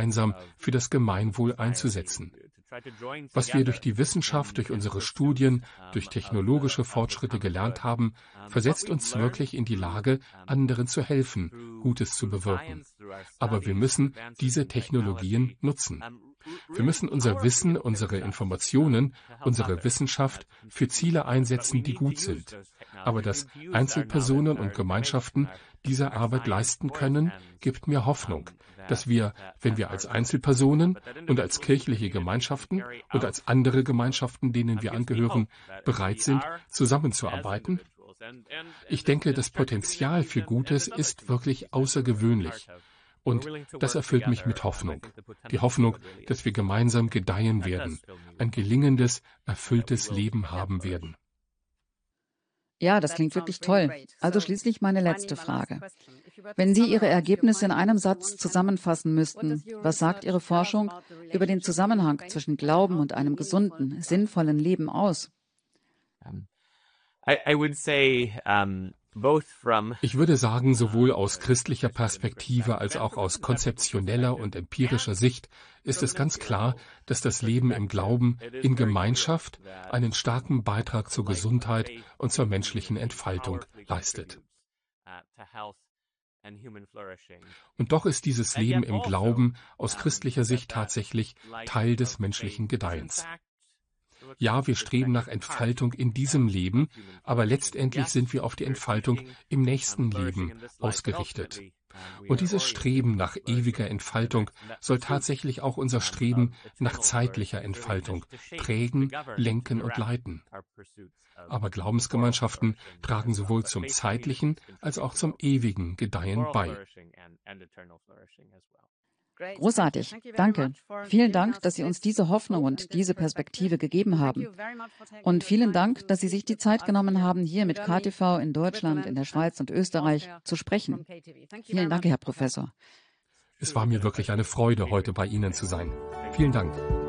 gemeinsam für das Gemeinwohl einzusetzen. Was wir durch die Wissenschaft, durch unsere Studien, durch technologische Fortschritte gelernt haben, versetzt uns wirklich in die Lage, anderen zu helfen, Gutes zu bewirken. Aber wir müssen diese Technologien nutzen. Wir müssen unser Wissen, unsere Informationen, unsere Wissenschaft für Ziele einsetzen, die gut sind. Aber dass Einzelpersonen und Gemeinschaften diese Arbeit leisten können, gibt mir Hoffnung, dass wir, wenn wir als Einzelpersonen und als kirchliche Gemeinschaften und als andere Gemeinschaften, denen wir angehören, bereit sind, zusammenzuarbeiten. Ich denke, das Potenzial für Gutes ist wirklich außergewöhnlich. Und das erfüllt mich mit Hoffnung. Die Hoffnung, dass wir gemeinsam gedeihen werden, ein gelingendes, erfülltes Leben haben werden. Ja, das klingt wirklich toll. Also schließlich meine letzte Frage. Wenn Sie Ihre Ergebnisse in einem Satz zusammenfassen müssten, was sagt Ihre Forschung über den Zusammenhang zwischen Glauben und einem gesunden, sinnvollen Leben aus? Ich würde sagen, sowohl aus christlicher Perspektive als auch aus konzeptioneller und empirischer Sicht ist es ganz klar, dass das Leben im Glauben in Gemeinschaft einen starken Beitrag zur Gesundheit und zur menschlichen Entfaltung leistet. Und doch ist dieses Leben im Glauben aus christlicher Sicht tatsächlich Teil des menschlichen Gedeihens. Ja, wir streben nach Entfaltung in diesem Leben, aber letztendlich sind wir auf die Entfaltung im nächsten Leben ausgerichtet. Und dieses Streben nach ewiger Entfaltung soll tatsächlich auch unser Streben nach zeitlicher Entfaltung prägen, lenken und leiten. Aber Glaubensgemeinschaften tragen sowohl zum zeitlichen als auch zum ewigen Gedeihen bei. Großartig, danke. Vielen Dank, dass Sie uns diese Hoffnung und diese Perspektive gegeben haben. Und vielen Dank, dass Sie sich die Zeit genommen haben, hier mit KTV in Deutschland, in der Schweiz und Österreich zu sprechen. Vielen Dank, Herr Professor. Es war mir wirklich eine Freude, heute bei Ihnen zu sein. Vielen Dank.